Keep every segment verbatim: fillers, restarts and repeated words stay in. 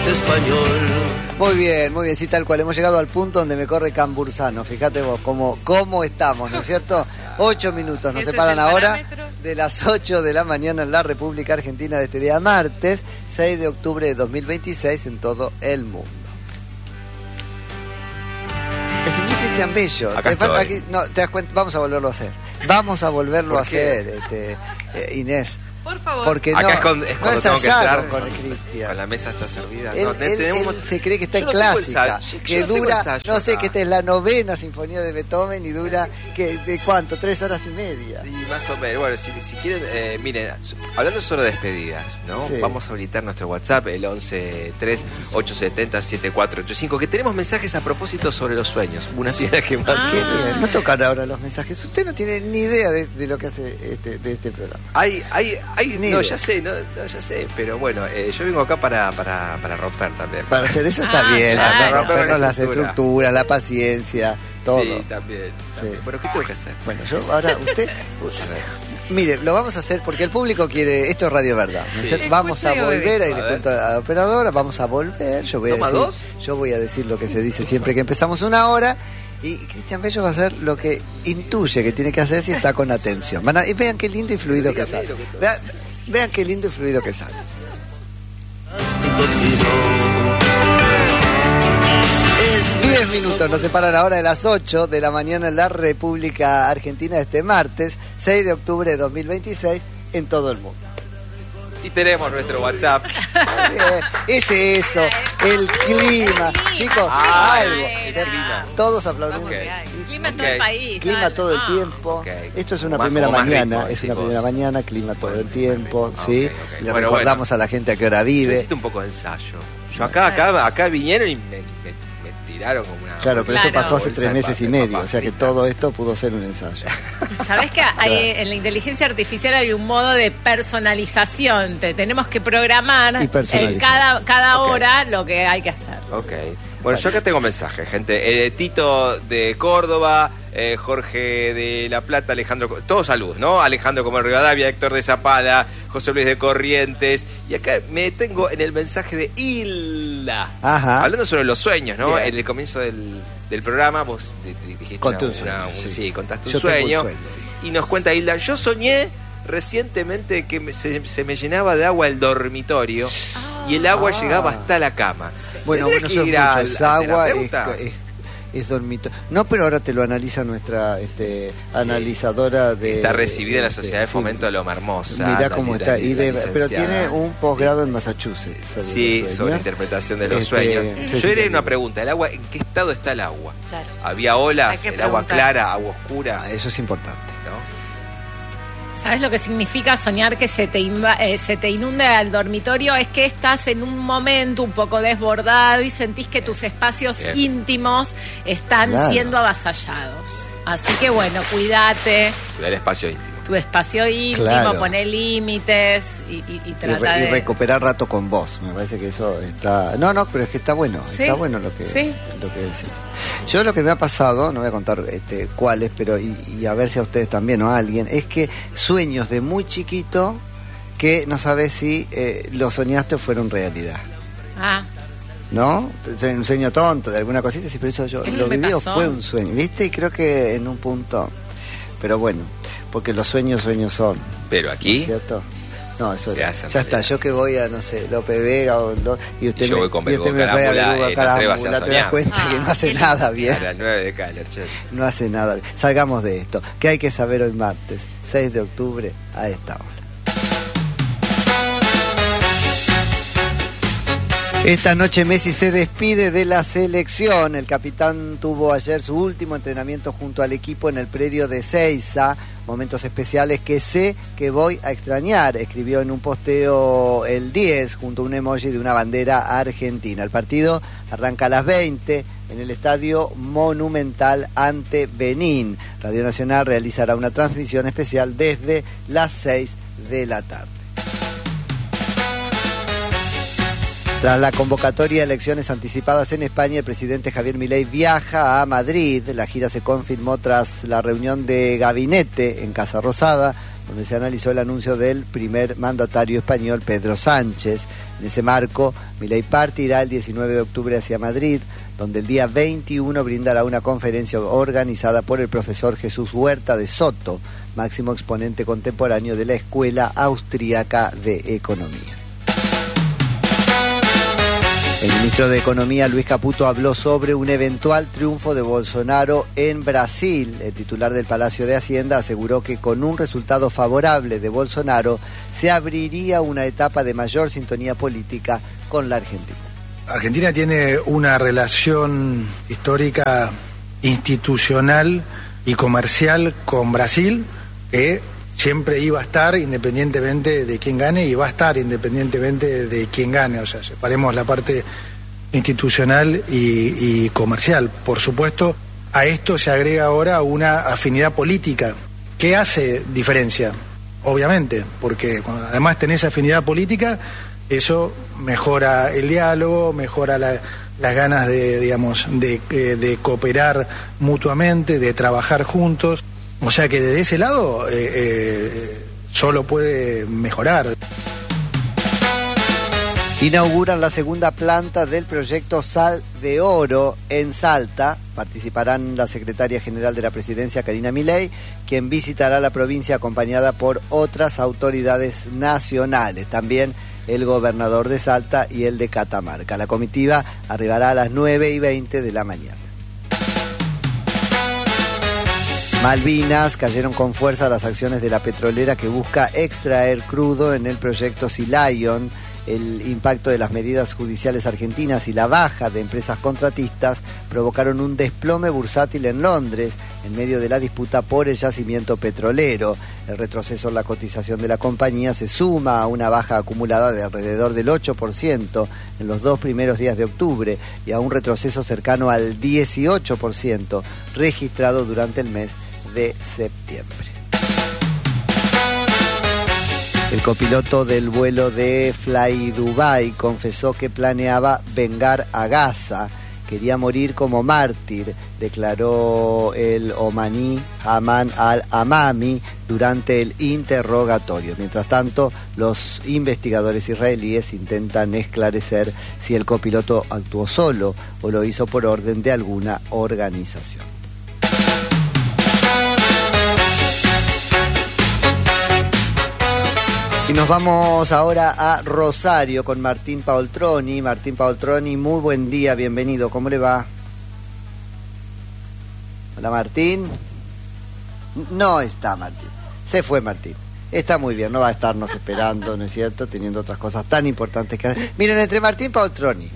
español. Muy bien, muy bien, sí, tal cual. Hemos llegado al punto donde me corre Cambursano. Fíjate vos cómo, cómo estamos, ¿no es cierto? Ocho minutos nos separan ahora de las ocho de la mañana en la República Argentina de este día martes, seis de octubre de dos mil veintiséis en todo el mundo. El señor Cristian Bello. Acá te, estoy. aquí, no, te das cuenta, vamos a volverlo a hacer. Vamos a volverlo a hacer, este, eh, Inés. Por favor. Porque Acá no, es, con, es no cuando tengo que ensayaron entrar con con, el Cristian. con la mesa está servida. Él, no, él, tenemos, él se cree que está yo en no tengo clásica, ensayo, que yo no tengo dura, ensayo no sé, acá. que esta es la novena sinfonía de Beethoven y dura, que ¿de cuánto? Tres horas y media. Y más o menos, bueno, si, si quieren, eh, miren, hablando solo de despedidas, ¿no? Sí. Vamos a habilitar nuestro WhatsApp, el once tres ocho siete cero siete cuatro ocho cinco, que tenemos mensajes a propósito sobre los sueños. Una señora que más Ah. Qué bien, no tocan ahora los mensajes. Usted no tiene ni idea de, de lo que hace este, de este programa. Hay, hay, hay, Ni no, idea. ya sé, no, no, ya sé, pero bueno, eh, yo vengo acá para, para, para romper también. Para hacer eso está Ah, bien, claro. para Para rompernos romper la las estructura. estructuras, la paciencia, todo. Sí, también, también. Sí. Bueno, ¿qué tengo que hacer? Bueno, yo ahora, usted, mire, lo vamos a hacer porque el público quiere, esto es Radio Verdad, ¿no es Sí. cierto? Vamos a Escucha y volver, ahí A le ver. cuento a la operadora, vamos a volver, yo voy a ¿Toma decir, dos? yo voy a decir lo que se dice siempre que empezamos una hora. Y Cristian Bello va a hacer lo que intuye que tiene que hacer si está con atención. Van a- y vean qué lindo y fluido que sale. Vean, vean qué lindo y fluido que sale. Diez minutos nos separan ahora de las ocho de la mañana en la República Argentina este martes, seis de octubre de dos mil veintiséis en todo el mundo. Y tenemos nuestro WhatsApp. Bien, es eso, el clima. Chicos, Ah, algo. el clima. Todos aplaudiendo. Ok. Clima en todo el Ok. país. Clima dale. todo el Ah. tiempo. Ok. Esto es una Más- primera como más mañana, ritmo, es decís una vos. primera mañana, clima todo el tiempo, Ah, ¿sí? ok, ok. Le Bueno, recordamos bueno. a la gente a qué hora Yo vive. necesito un poco de ensayo. Yo acá, acá, acá vinieron y me, me- me tiraron como una... Claro, pero Claro. eso pasó hace bolsa tres de meses y papel, medio, papá o sea que frita. todo esto pudo ser un ensayo. ¿Sabés que hay, en la inteligencia artificial hay un modo de personalización? Te tenemos que programar Y personalizar. en cada, cada Ok. hora lo que hay que hacer. Ok. Bueno, yo acá tengo mensajes, gente. Eh, Tito de Córdoba, eh, Jorge de La Plata, Alejandro... Todos saludos, ¿no? Alejandro Comer Rivadavia, Héctor de Zapala, José Luis de Corrientes. Y acá me detengo en el mensaje de Hilda. Ajá. Hablando sobre los sueños, ¿no? Bien. En el comienzo del, del programa vos di- di- dijiste... Conté un una- sueño, una- sí. sí, contaste un Yo tengo un sueño. sueño. Y nos cuenta Hilda, yo soñé recientemente que me- se, se me llenaba de agua el dormitorio y el agua Ah. llegaba hasta la cama. Bueno, ¿Tendré bueno, que eso es ir mucho, al- es al agua, es, terapeuta? es, es dormito. No, pero ahora te lo analiza nuestra este, analizadora de... Está recibida en la de- Sociedad de sí. Fomento de Loma Hermosa. Mirá la cómo li- está. la- Y la de- pero licenciada. tiene un posgrado en Massachusetts. sobre Sí, los sobre sueños. interpretación de los Este, sueños. sí, Yo sí, era sí. una pregunta, ¿el agua, ¿en qué estado está el agua? Claro. ¿Había olas? Hay que ¿El agua preguntar. clara, agua oscura? Ah, eso es importante. ¿No? ¿Sabes lo que significa soñar que se te, inva- eh, se te inunde el dormitorio? Es que estás en un momento un poco desbordado y sentís que tus espacios Bien. íntimos están Claro. siendo avasallados. Así que bueno, cuídate, El espacio íntimo. tu espacio íntimo, Claro. poné límites y, y, y Y, trata re- y de... recuperar rato con vos. Me parece que eso está... No, no, pero es que está bueno. Sí. Está bueno lo que, Sí. lo que decís. Yo lo que me ha pasado, no voy a contar este, cuáles, pero y, y a ver si a ustedes también o a alguien, es que sueños de muy chiquito que no sabes si eh, lo soñaste o fueron realidad. Ah, ¿No? Un sueño tonto de alguna cosita, sí, pero eso yo Es lo lo que me viví o pasó. fue un sueño, ¿viste? Y creo que en un punto... Pero bueno, porque los sueños, sueños son. Pero aquí, ¿Cierto? No, eso Se ya, hace en ya está. realidad. Yo que voy a, no sé, López Vega o lo- y usted Y yo me, voy con y usted Verbo me trae a Carámbula, Verbo eh, no atrevas a Carámbula, te das soñar. cuenta que Ah, no hace qué nada a bien. las nueve de Caler, che. No hace nada bien. Salgamos de esto. ¿Qué hay que saber hoy martes, seis de octubre, a esta hora? Esta noche Messi se despide de la selección. El capitán tuvo ayer su último entrenamiento junto al equipo en el predio de Seiza. Momentos especiales que sé que voy a extrañar, escribió en un posteo el diez junto a un emoji de una bandera argentina. El partido arranca a las veinte en el Estadio Monumental ante Benín. Radio Nacional realizará una transmisión especial desde las seis de la tarde. Tras la convocatoria de elecciones anticipadas en España, el presidente Javier Milei viaja a Madrid. La gira se confirmó tras la reunión de gabinete en Casa Rosada, donde se analizó el anuncio del primer mandatario español, Pedro Sánchez. En ese marco, Milei partirá el diecinueve de octubre hacia Madrid, donde el día veintiuno brindará una conferencia organizada por el profesor Jesús Huerta de Soto, máximo exponente contemporáneo de la Escuela Austríaca de Economía. El ministro de Economía, Luis Caputo, habló sobre un eventual triunfo de Bolsonaro en Brasil. El titular del Palacio de Hacienda aseguró que con un resultado favorable de Bolsonaro se abriría una etapa de mayor sintonía política con la Argentina. Argentina tiene una relación histórica, institucional y comercial con Brasil que siempre iba a estar independientemente de quién gane y va a estar independientemente de quién gane. O sea, separemos la parte institucional y, y comercial. Por supuesto, a esto se agrega ahora una afinidad política. ¿Qué hace diferencia? Obviamente, porque cuando además tenés afinidad política, eso mejora el diálogo, mejora la, las ganas de, digamos, de, de cooperar mutuamente, de trabajar juntos. O sea que desde ese lado eh, eh, solo puede mejorar. Inauguran la segunda planta del proyecto Sal de Oro en Salta. Participarán la secretaria general de la presidencia, Karina Milei, quien visitará la provincia acompañada por otras autoridades nacionales. También el gobernador de Salta y el de Catamarca. La comitiva arribará a las nueve y veinte de la mañana. Malvinas, cayeron con fuerza las acciones de la petrolera que busca extraer crudo en el proyecto Sea Lion. El impacto de las medidas judiciales argentinas y la baja de empresas contratistas provocaron un desplome bursátil en Londres en medio de la disputa por el yacimiento petrolero. El retroceso en la cotización de la compañía se suma a una baja acumulada de alrededor del ocho por ciento en los dos primeros días de octubre y a un retroceso cercano al dieciocho por ciento registrado durante el mes de septiembre. El copiloto del vuelo de Fly Dubai confesó que planeaba vengar a Gaza. Quería morir como mártir, declaró el omaní Haman al-Amami durante el interrogatorio. Mientras tanto, los investigadores israelíes intentan esclarecer si el copiloto actuó solo o lo hizo por orden de alguna organización. Y nos vamos ahora a Rosario con Martín Paoltroni. Martín Paoltroni, muy buen día, bienvenido. ¿Cómo le va? Hola, Martín. No está Martín. Se fue Martín. Está muy bien, no va a estarnos esperando, ¿no es cierto? Teniendo otras cosas tan importantes que hacer. Miren, entre Martín Paoltroni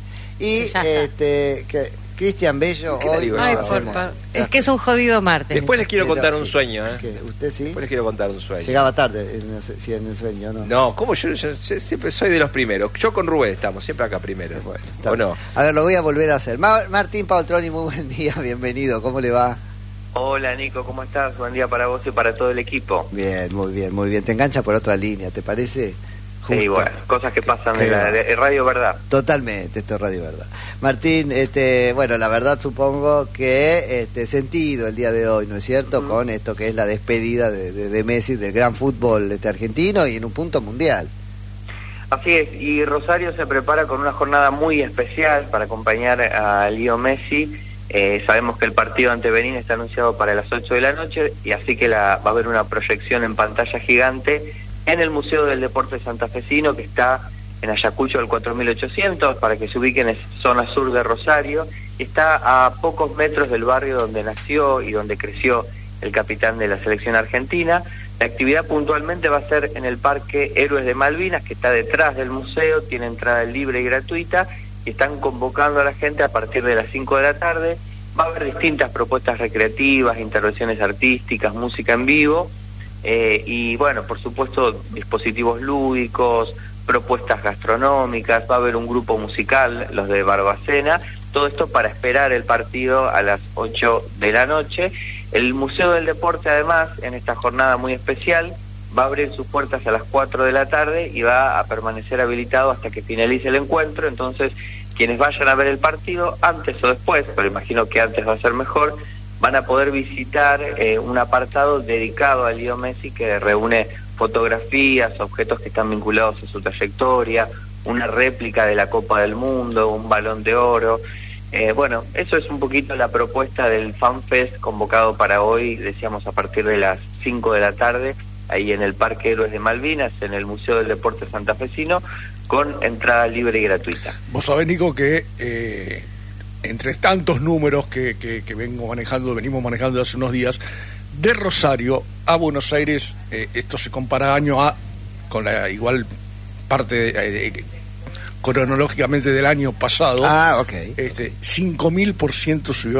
y este que, Cristian Bello, hoy Ay, por pa- es que es un jodido martes. Después les quiero contar sí. un sueño, ¿eh? ¿Qué? ¿Usted sí? Después les quiero contar un sueño. Llegaba tarde, en el, sí, en el sueño, ¿no? No, ¿cómo? Yo, yo, yo siempre soy de los primeros. Yo con Rubén estamos siempre acá primero. Bueno, ¿o no? A ver, lo voy a volver a hacer. Mar- Martín Paoltroni, muy buen día, bienvenido. ¿Cómo le va? Hola Nico, ¿cómo estás? Buen día para vos y para todo el equipo. Bien, muy bien, muy bien. Te engancha por otra línea, ¿te parece? Justo. Sí, bueno, cosas que pasan Qué de la de Radio Verdad. Totalmente, esto es Radio Verdad. Martín, este, bueno, la verdad supongo que este sentido el día de hoy, ¿no es cierto? Uh-huh. Con esto que es la despedida de, de, de Messi del gran fútbol este argentino y en un punto mundial. Así es, y Rosario se prepara con una jornada muy especial para acompañar a Leo Messi. Eh, sabemos que el partido ante Benín está anunciado para las ocho de la noche y así que la, va a haber una proyección en pantalla gigante en el Museo del Deporte Santafesino, que está en Ayacucho del cuatro mil ochocientos, para que se ubiquen en zona sur de Rosario, y está a pocos metros del barrio donde nació y donde creció el capitán de la selección argentina. La actividad puntualmente va a ser en el Parque Héroes de Malvinas, que está detrás del museo, tiene entrada libre y gratuita, y están convocando a la gente a partir de las cinco de la tarde. Va a haber distintas propuestas recreativas, intervenciones artísticas, música en vivo, Eh, y bueno, por supuesto, dispositivos lúdicos, propuestas gastronómicas, va a haber un grupo musical, los de Barbacena, todo esto para esperar el partido a las ocho de la noche. El Museo del Deporte, además, en esta jornada muy especial, va a abrir sus puertas a las cuatro de la tarde y va a permanecer habilitado hasta que finalice el encuentro. Entonces, quienes vayan a ver el partido, antes o después, pero imagino que antes va a ser mejor, van a poder visitar eh, un apartado dedicado a Leo Messi que reúne fotografías, objetos que están vinculados a su trayectoria, una réplica de la Copa del Mundo, un Balón de Oro. Eh, bueno, eso es un poquito la propuesta del FanFest convocado para hoy, decíamos a partir de las cinco de la tarde, ahí en el Parque Héroes de Malvinas, en el Museo del Deporte Santafesino, con entrada libre y gratuita. Vos sabés, Nico, que eh, entre tantos números que, que, que vengo manejando, venimos manejando hace unos días, de Rosario a Buenos Aires, eh, esto se compara año a, con la igual parte eh, cronológicamente del año pasado. Ah, ok. Este, cinco mil por ciento subió